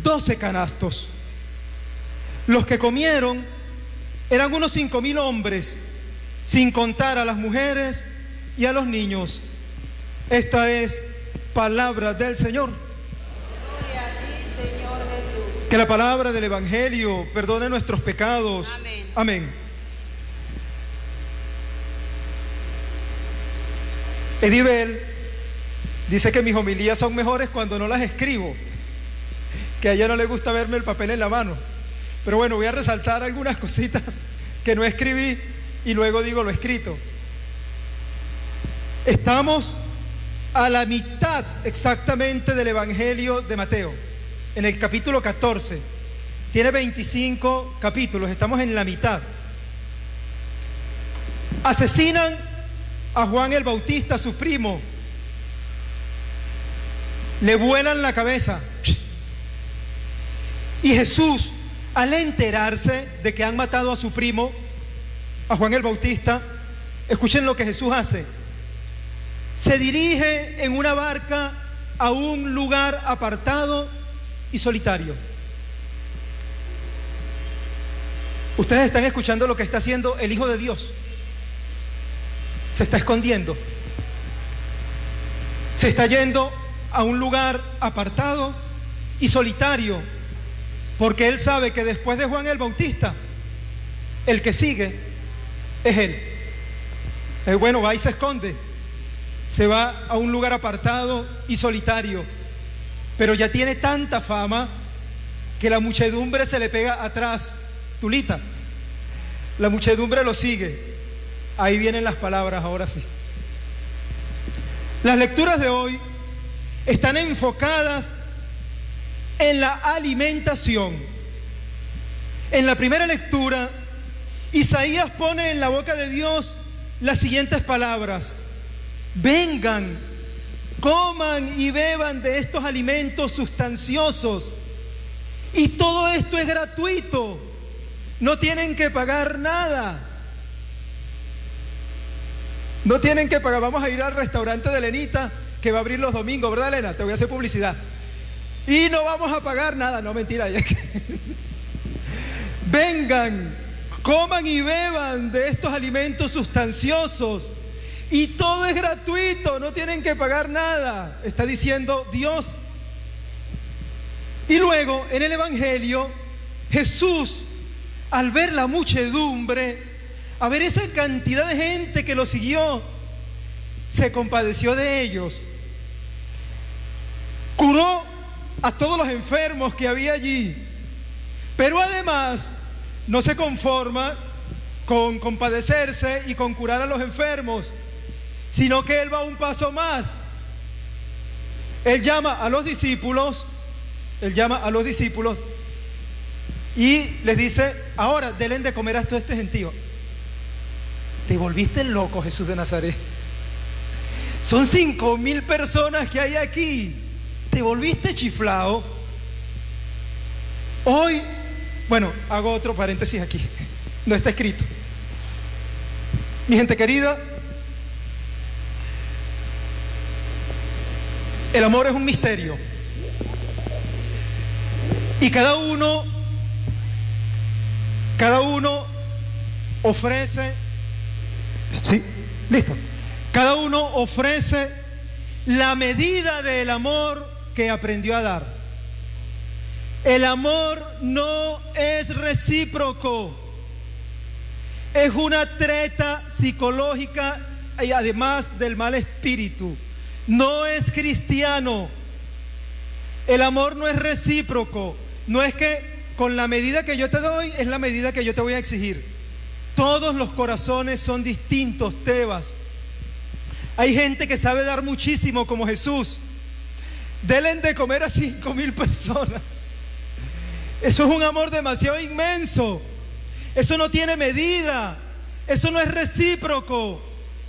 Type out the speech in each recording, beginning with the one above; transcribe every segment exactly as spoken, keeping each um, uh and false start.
doce canastos. Los que comieron eran unos cinco mil hombres, sin contar a las mujeres y a los niños. Esta es palabra del Señor. Gloria a ti, Señor Jesús. Que la palabra del Evangelio perdone nuestros pecados. Amén. Amén. Edibel dice que mis homilías son mejores cuando no las escribo, que a ella no le gusta verme el papel en la mano. Pero bueno, voy a resaltar algunas cositas que no escribí y luego digo lo escrito. Estamos a la mitad exactamente del Evangelio de Mateo, en el capítulo catorce. Tiene veinticinco capítulos, estamos en la mitad. Asesinan a Juan el Bautista, su primo. Le vuelan la cabeza. Y Jesús, al enterarse de que han matado a su primo, a Juan el Bautista, escuchen lo que Jesús hace. Se dirige en una barca a un lugar apartado y solitario. Ustedes están escuchando lo que está haciendo el Hijo de Dios. Se está escondiendo. Se está yendo a un lugar apartado y solitario, porque Él sabe que después de Juan el Bautista, el que sigue es Él. Eh, bueno, va y se esconde. Se va a un lugar apartado y solitario, pero ya tiene tanta fama que la muchedumbre se le pega atrás. Tulita, la muchedumbre lo sigue. Ahí vienen las palabras, ahora sí. Las lecturas de hoy están enfocadas en la alimentación. En la primera lectura, Isaías pone en la boca de Dios las siguientes palabras: vengan, coman y beban de estos alimentos sustanciosos. Y todo esto es gratuito. No tienen que pagar nada. No tienen que pagar. Vamos a ir al restaurante de Lenita, que va a abrir los domingos, ¿verdad, Elena? Te voy a hacer publicidad. Y no vamos a pagar nada. No, mentira. Vengan, coman y beban de estos alimentos sustanciosos. Y todo es gratuito, no tienen que pagar nada, está diciendo Dios. Y luego, en el Evangelio, Jesús, al ver la muchedumbre, a ver esa cantidad de gente que lo siguió, se compadeció de ellos. Curó a todos los enfermos que había allí, pero además no se conforma con compadecerse y con curar a los enfermos, sino que Él va un paso más. Él llama a los discípulos, Él llama a los discípulos y les dice: ahora denle de comer a todo este gentío. Te volviste loco, Jesús de Nazaret. Son cinco mil personas que hay aquí. Te volviste chiflado. Hoy, bueno, hago otro paréntesis aquí. No está escrito. Mi gente querida, el amor es un misterio. Y cada uno, cada uno ofrece, sí, listo. Cada uno ofrece la medida del amor que aprendió a dar. El amor no es recíproco. Es una treta psicológica y además del mal espíritu. No es cristiano. El amor no es recíproco. No es que con la medida que yo te doy es la medida que yo te voy a exigir. Todos los corazones son distintos, Tebas. Hay gente que sabe dar muchísimo como Jesús. Denle de comer a cinco mil personas. Eso es un amor demasiado inmenso. Eso no tiene medida. Eso no es recíproco.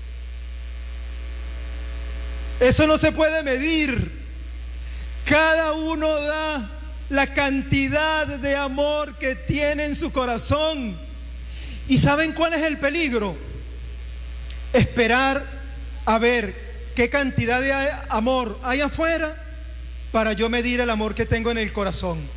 Eso no se puede medir. Cada uno da la cantidad de amor que tiene en su corazón. ¿Y saben cuál es el peligro? Esperar a ver qué cantidad de amor hay afuera para yo medir el amor que tengo en el corazón.